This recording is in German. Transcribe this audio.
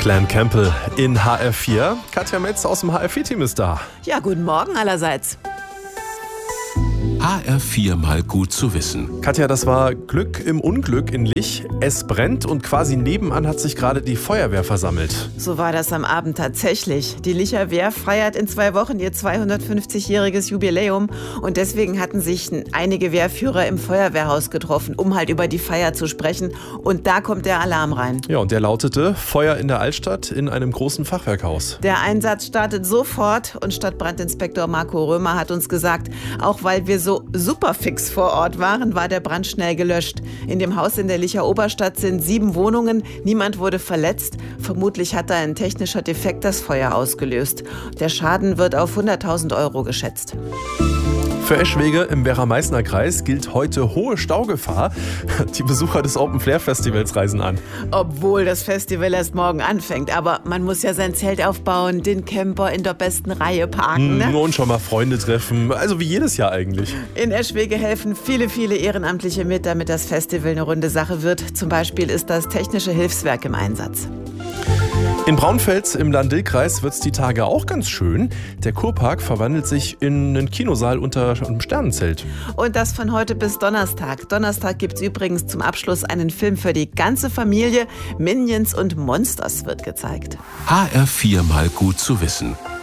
Clan Campbell in HR4. Katja Metz aus dem HR4-Team ist da. Ja, guten Morgen allerseits. HR4 mal gut zu wissen. Katja, das war Glück im Unglück in Lich. Es brennt und quasi nebenan hat sich gerade die Feuerwehr versammelt. So war das am Abend tatsächlich. Die Licher Wehr feiert in 2 Wochen ihr 250-jähriges Jubiläum und deswegen hatten sich einige Wehrführer im Feuerwehrhaus getroffen, um halt über die Feier zu sprechen. Und da kommt der Alarm rein. Ja, und der lautete: Feuer in der Altstadt in einem großen Fachwerkhaus. Der Einsatz startet sofort und Stadtbrandinspektor Marco Römer hat uns gesagt, auch weil wir so super fix vor Ort waren, war der Brand schnell gelöscht. In dem Haus in der Licher Oberstadt sind 7 Wohnungen. Niemand wurde verletzt. Vermutlich hat da ein technischer Defekt das Feuer ausgelöst. Der Schaden wird auf 100.000 € geschätzt. Für Eschwege im Werra-Meißner-Kreis gilt heute hohe Staugefahr. Die Besucher des Open-Flair-Festivals reisen an. Obwohl das Festival erst morgen anfängt. Aber man muss ja sein Zelt aufbauen, den Camper in der besten Reihe parken. Ne? Und schon mal Freunde treffen. Also wie jedes Jahr eigentlich. In Eschwege helfen viele Ehrenamtliche mit, damit das Festival eine runde Sache wird. Zum Beispiel ist das Technische Hilfswerk im Einsatz. In Braunfels im Lahn-Dill-Kreis wird es die Tage auch ganz schön. Der Kurpark verwandelt sich in einen Kinosaal unter einem Sternenzelt. Und das von heute bis Donnerstag. Donnerstag gibt es übrigens zum Abschluss einen Film für die ganze Familie. Minions und Monsters wird gezeigt. HR4 mal gut zu wissen.